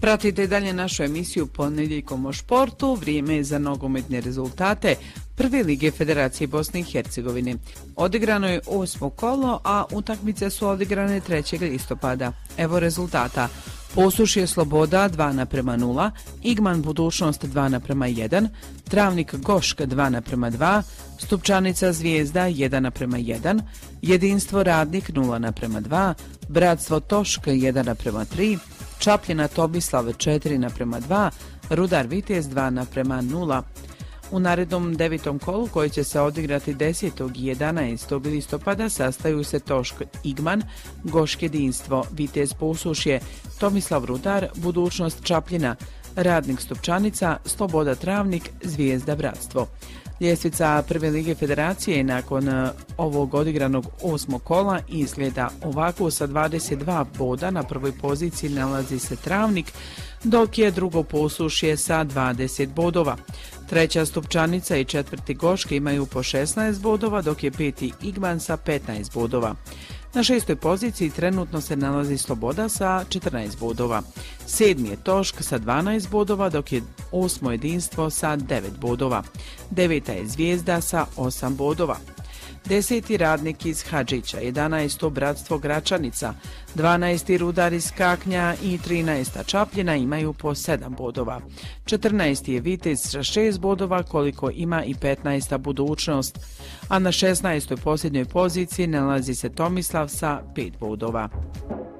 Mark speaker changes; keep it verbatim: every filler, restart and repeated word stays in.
Speaker 1: Pratite i dalje našu emisiju Ponedjeljkom o športu, vrijeme je za nogometne rezultate Prve lige Federacije Bosne i Hercegovine. Odigrano je osmo kolo, a utakmice su odigrane trećeg listopada. Evo rezultata. Posušje Sloboda dva naprema nula, Igman Budućnost dva naprema jedan, Travnik Gošk dva naprema dva, Stupčanica Zvijezda jedan naprema jedan, Jedinstvo Radnik nula naprema dva, Bratstvo Tošk jedan naprema tri, Čapljina Tomislav četiri naprema dva, Rudar Vitez dva naprema nula. U narednom devetom kolu koji će se odigrati desetog i jedanaestog listopada sastaju se Tošk Igman, Gošk Jedinstvo, Vitez Posušje, Tomislav Rudar, Budućnost Čapljina, Radnik Stupčanica, Sloboda Travnik, Zvijezda Bratstvo. Ljestvica Prve lige Federacije nakon ovog odigranog osmog kola izgleda ovako: sa dvadeset dva boda na prvoj poziciji nalazi se Travnik, dok je drugo Posušje sa dvadeset bodova. Treća Stupčanica i četvrti Gošk imaju po šesnaest bodova, dok je peti Igman sa petnaest bodova. Na šestoj poziciji trenutno se nalazi Sloboda sa četrnaest bodova. Sedmi je Tošk sa dvanaest bodova, dok je osmo Jedinstvo sa devet bodova. Deveta je Zvijezda sa osam bodova. Deseti Radnik iz Hadžića, jedanaesto Bratstvo Gračanica, dvanaesti Rudar iz Kaknja i trinaesta Čapljina imaju po sedam bodova. četrnaesti je Vitez sa šest bodova, koliko ima i petnaesta Budućnost, a na šesnaestoj posljednjoj poziciji nalazi se Tomislav sa pet bodova.